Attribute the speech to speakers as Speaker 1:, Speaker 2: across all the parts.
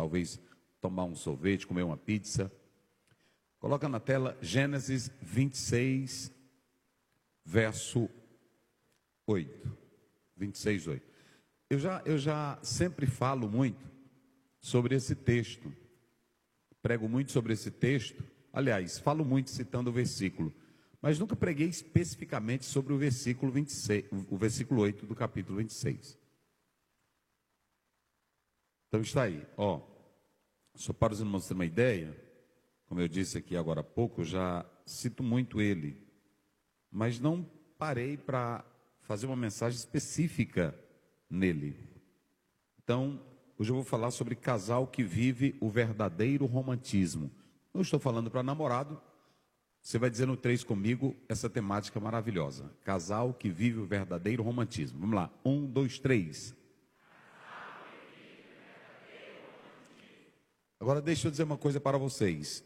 Speaker 1: talvez tomar um sorvete, comer uma pizza. Coloca na tela Gênesis 26, verso 8. 26, 8. Eu já sempre falo muito sobre esse texto. Prego muito sobre esse texto. Aliás, falo muito citando o versículo. Mas nunca preguei especificamente sobre o versículo 26, o versículo 8 do capítulo 26. Então está aí, só para os irmãos terem uma ideia, como eu disse aqui agora há pouco, eu já cito muito ele, mas não parei para fazer uma mensagem específica nele. Então, hoje eu vou falar sobre casal que vive o verdadeiro romantismo. Não estou falando para namorado. Você vai dizer no 3 comigo essa temática maravilhosa. Casal que vive o verdadeiro romantismo. Vamos lá. 1, 2, 3. Agora deixa eu dizer uma coisa para vocês.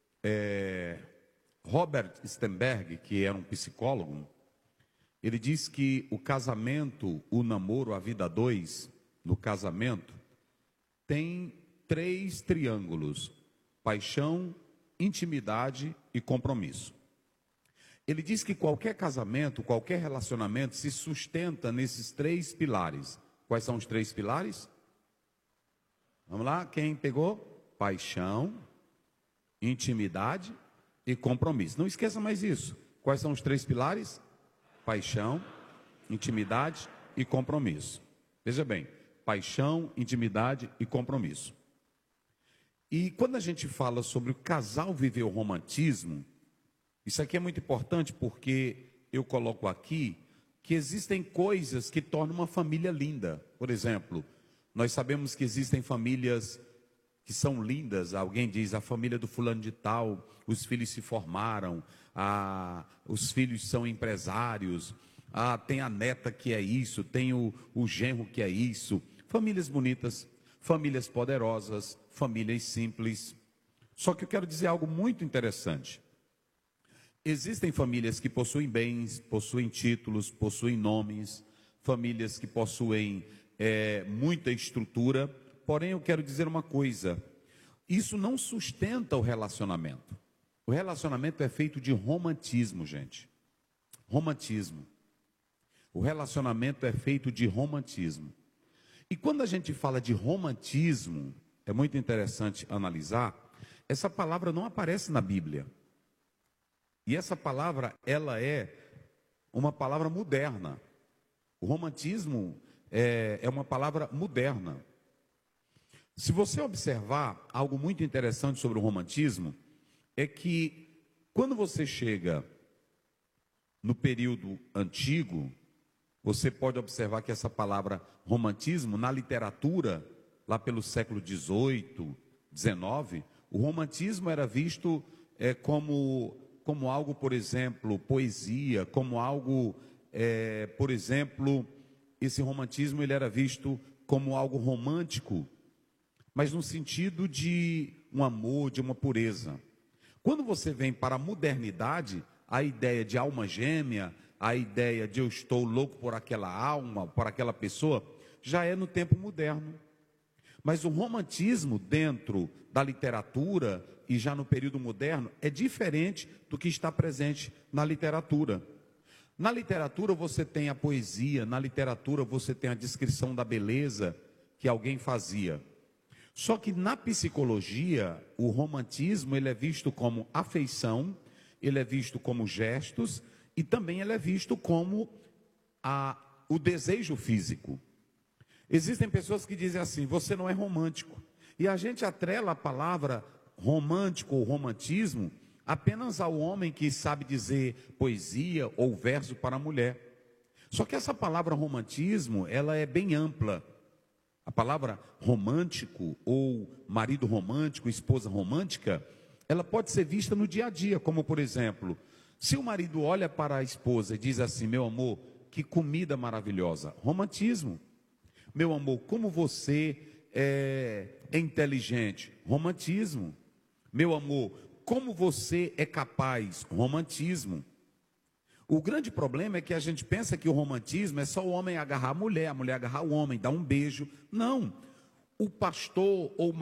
Speaker 1: Robert Stenberg, que era um psicólogo, ele diz que o casamento, o namoro, a vida a dois, no casamento, tem 3 triângulos: paixão, intimidade e compromisso. Ele diz que qualquer casamento, qualquer relacionamento se sustenta nesses 3 pilares. Quais são os 3 pilares? Vamos lá, quem pegou? Paixão, intimidade e compromisso. Não esqueça mais isso. Quais são os 3 pilares? Paixão, intimidade e compromisso. Veja bem, paixão, intimidade e compromisso. E quando a gente fala sobre o casal viver o romantismo, isso aqui é muito importante porque eu coloco aqui que existem coisas que tornam uma família linda. Por exemplo, nós sabemos que existem famílias que são lindas. Alguém diz, a família do fulano de tal, os filhos se formaram, os filhos são empresários, tem a neta que é isso, tem o genro que é isso. Famílias bonitas, famílias poderosas, famílias simples. Só que eu quero dizer algo muito interessante. Existem famílias que possuem bens, possuem títulos, possuem nomes, famílias que possuem muita estrutura. Porém, eu quero dizer uma coisa: isso não sustenta o relacionamento. O relacionamento é feito de romantismo, gente. Romantismo. O relacionamento é feito de romantismo. E quando a gente fala de romantismo, é muito interessante analisar, essa palavra não aparece na Bíblia. E essa palavra, ela é uma palavra moderna. O romantismo é uma palavra moderna. Se você observar algo muito interessante sobre o romantismo, é que quando você chega no período antigo, você pode observar que essa palavra romantismo, na literatura, lá pelo século XVIII, XIX, o romantismo era visto como algo, por exemplo, poesia, como algo, por exemplo, esse romantismo ele era visto como algo romântico, mas no sentido de um amor, de uma pureza. Quando você vem para a modernidade, a ideia de alma gêmea, a ideia de eu estou louco por aquela alma, por aquela pessoa, já é no tempo moderno. Mas o romantismo dentro da literatura e já no período moderno é diferente do que está presente na literatura. Na literatura você tem a poesia, na literatura você tem a descrição da beleza que alguém fazia. Só que na psicologia, o romantismo ele é visto como afeição, ele é visto como gestos e também ele é visto como o desejo físico. Existem pessoas que dizem assim, você não é romântico. E a gente atrela a palavra romântico ou romantismo apenas ao homem que sabe dizer poesia ou verso para a mulher. Só que essa palavra romantismo, ela é bem ampla. A palavra romântico ou marido romântico, esposa romântica, ela pode ser vista no dia a dia, como por exemplo, se o marido olha para a esposa e diz assim, meu amor, que comida maravilhosa, romantismo. Meu amor, como você é inteligente, romantismo. Meu amor, como você é capaz, romantismo. O grande problema é que a gente pensa que o romantismo é só o homem agarrar a mulher agarrar o homem, dar um beijo. Não, o pastor ou